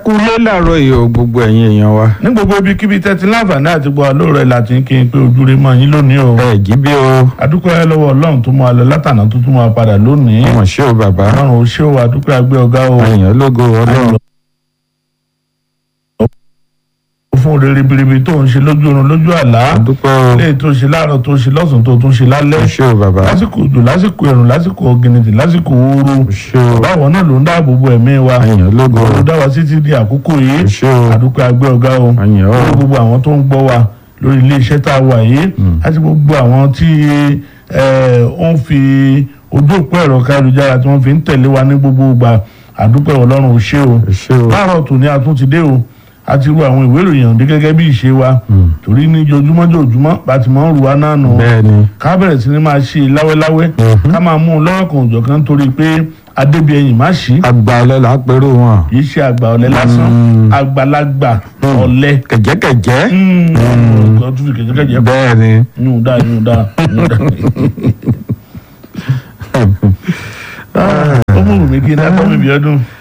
kú lé làárọ̀ yìí o gbogbo ẹ̀yin èèyàn wa. ní gbogbo ibikíbi tẹ́tí láǹfààní àti gbọ́ àlóòrọ̀ ẹ̀ láti ń kí n pé ojúre mọ́ yín lónìí o. ẹ jí bí o. adúpẹ́ lọ́wọ́ ọlọ́run tó mú wa lọ látàná tó tún mú wa padà lónìí. ọmọ ṣé o bàbá. ọlọ́run ò ṣé o adúpẹ́ agbé ọ̀gá o. àyàn lógo ọlọ́run. fún rere biribi tó ń ṣe lójú oorun lójú àlá. adúpẹ́ o. léè tó ṣe láàárọ̀ tó ṣe lọ́sàn tó tún ṣe lálẹ́. ṣé o bàbá. lásìkò òjò lásìkò ẹ̀rùn lásìkò ọ̀gìnìtì lásìkò ooru. ṣé o. báwo náà ló ń dáàbò bo ẹ̀mí wa. àyàn lógo. ló dá wa títí di àkókò yìí. ṣé o. àdúpẹ́ agbé ọ̀gá o. àyàn o. lórí gbogbo àwọn tó ń gbọ́ wa lórí iléeṣẹ́ tá a wà yìí àti gbogbo àwọn tí ó ń fi ojú òpó ẹ̀rọ káyélujára tí wọ́n fi ń tẹ̀lé wa ní gbogbo ìgbà àdúpẹ́ ọlọ́run ò ṣé o. ṣé o. láàárọ̀ tòní a tún ti dé o a ti ru àwọn ìwé ìròyìn ọ̀dẹ́ gẹ́gẹ́ bí ìṣe wa torí ní jojúmọ́ bá ti máa ń ru wa náà nù. bẹ́ẹ̀ni. ká bẹ̀rẹ̀ sí ni máa ṣe láwẹ́láwẹ́ ká máa mú un lọ́wọ́ kan òjọ̀ kan torí pé adébíyẹyìn má ṣí. àgbà ọ̀lẹ là á pẹ̀rù wọn. kì í ṣe àgbà ọ̀lẹ lásán àgbàlagbà ọ̀lẹ. kẹ̀jẹ́kẹ̀jẹ́. ọkọ̀ tún fi kẹ̀jẹ́kẹ̀jẹ́ pa. bẹ́ẹ̀ni. yún dá. ó mú mi kí n dákọ́ mi bí ọdún.